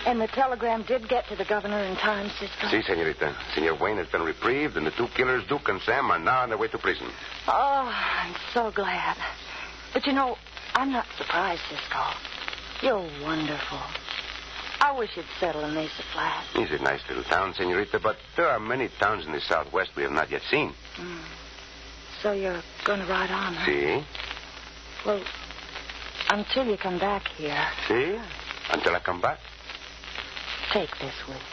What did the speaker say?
And the telegram did get to the governor in time, Cisco? Si, senorita. Senor Wayne has been reprieved, and the two killers, Duke and Sam, are now on their way to prison. Oh, I'm so glad. But, I'm not surprised, Cisco. You're wonderful. I wish you'd settle in Mesa Flat. It's a nice little town, senorita, but there are many towns in the Southwest we have not yet seen. So you're going to ride on, huh? Si. Well, until you come back here. Si. Until I come back. Take this with